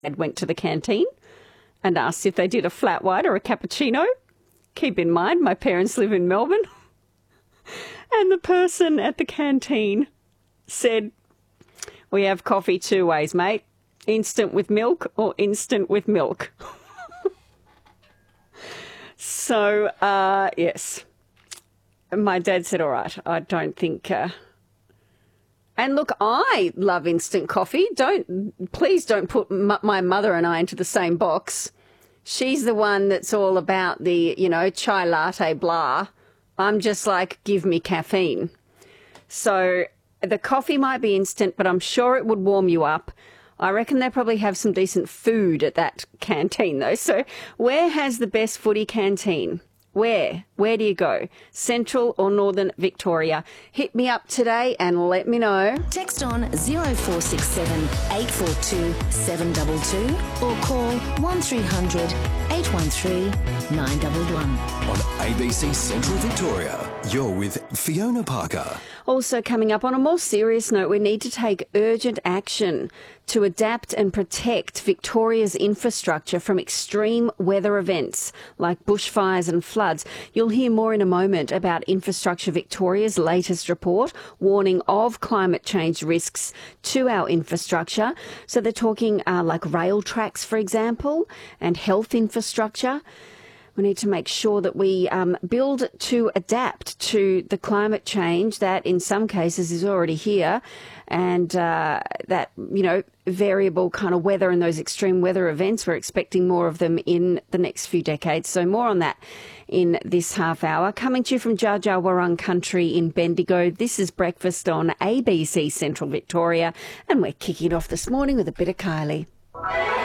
Dad went to the canteen and asked if they did a flat white or a cappuccino. Keep in mind, my parents live in Melbourne. And the person at the canteen said, "We have coffee two ways, mate. Instant with milk or instant with milk." So, yes. My dad said, "All right, I don't think..." And look, I love instant coffee. Please don't put my mother and I into the same box. She's the one that's all about the, chai latte blah. I'm just like, give me caffeine. So the coffee might be instant, but I'm sure it would warm you up. I reckon they probably have some decent food at that canteen, though. So where has the best footy canteen? Where? Where do you go? Central or Northern Victoria? Hit me up today and let me know. Text on 0467 842 722 or call 1300 813 911. On ABC Central Victoria, you're with Fiona Parker. Also coming up, on a more serious note, we need to take urgent action to adapt and protect Victoria's infrastructure from extreme weather events like bushfires and floods. You'll hear more in a moment about Infrastructure Victoria's latest report warning of climate change risks to our infrastructure. So they're talking like rail tracks, for example, and health infrastructure. We need to make sure that we build to adapt to the climate change that in some cases is already here, and that, variable kind of weather and those extreme weather events, we're expecting more of them in the next few decades. So more on that in this half hour. Coming to you from Dja Dja Wurrung country in Bendigo, this is Breakfast on ABC Central Victoria, and we're kicking it off this morning with a bit of Kylie.